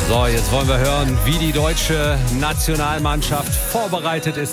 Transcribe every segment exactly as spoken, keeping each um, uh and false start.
So, jetzt wollen wir hören, wie die deutsche Nationalmannschaft vorbereitet ist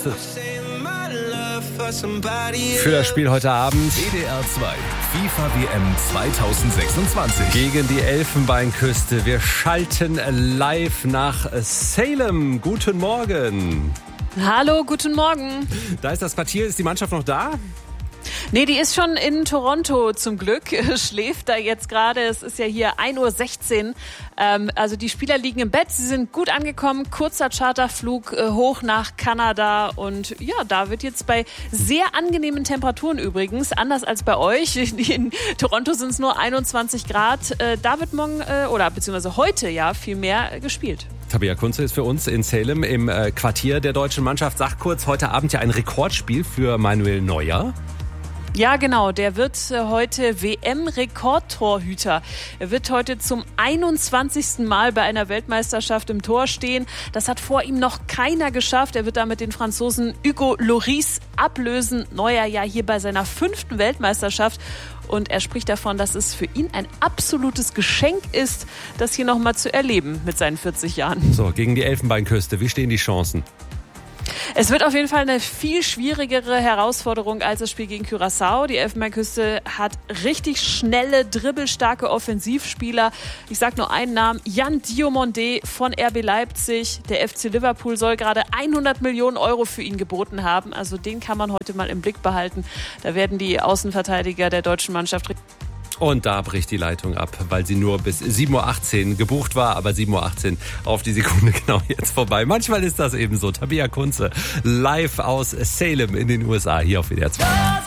für das Spiel heute Abend. W D R zwei FIFA W M zwanzig sechsundzwanzig. Gegen die Elfenbeinküste. Wir schalten live nach Salem. Guten Morgen. Hallo, guten Morgen. Da ist das Quartier. Ist die Mannschaft noch da? Nee, die ist schon in Toronto zum Glück, schläft da jetzt gerade. Es ist ja hier ein Uhr sechzehn. Ähm, also die Spieler liegen im Bett, sie sind gut angekommen. Kurzer Charterflug äh, hoch nach Kanada. Und ja, da wird jetzt bei sehr angenehmen Temperaturen übrigens, anders als bei euch. In Toronto sind es nur einundzwanzig Grad. Äh, da wird morgen, äh, oder beziehungsweise heute ja, viel mehr gespielt. Tabea Kunze ist für uns in Salem im äh, Quartier der deutschen Mannschaft. Sag kurz, heute Abend ja ein Rekordspiel für Manuel Neuer. Ja, genau. Der wird heute W M-Rekordtorhüter. Er wird heute zum einundzwanzigsten Mal bei einer Weltmeisterschaft im Tor stehen. Das hat vor ihm noch keiner geschafft. Er wird damit den Franzosen Hugo Lloris ablösen. Neuer ja hier bei seiner fünften Weltmeisterschaft. Und er spricht davon, dass es für ihn ein absolutes Geschenk ist, das hier nochmal zu erleben mit seinen vierzig Jahren. So, gegen die Elfenbeinküste. Wie stehen die Chancen? Es wird auf jeden Fall eine viel schwierigere Herausforderung als das Spiel gegen Curaçao. Die Elfenbeinküste hat richtig schnelle, dribbelstarke Offensivspieler. Ich sage nur einen Namen, Yan Diomande von R B Leipzig. Der F C Liverpool soll gerade hundert Millionen Euro für ihn geboten haben. Also den kann man heute mal im Blick behalten. Da werden die Außenverteidiger der deutschen Mannschaft... Und da bricht die Leitung ab, weil sie nur bis sieben Uhr achtzehn gebucht war, aber sieben Uhr achtzehn auf die Sekunde genau jetzt vorbei. Manchmal ist das eben so. Tabea Kunze live aus Salem in den U S A hier auf W D R zwei.